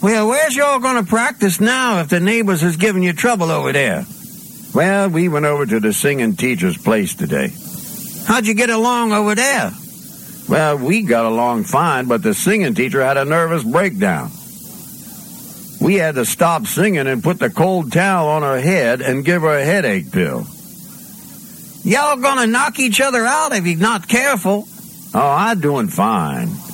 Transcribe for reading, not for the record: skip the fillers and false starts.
Well, where's y'all going to practice now if the neighbors is giving you trouble over there? Well, we went over to the singing teacher's place today. How'd you get along over there? Well, we got along fine, but the singing teacher had a nervous breakdown. We had to stop singing and put the cold towel on her head and give her a headache pill. Y'all gonna knock each other out if you're not careful. Oh, I'm doing fine.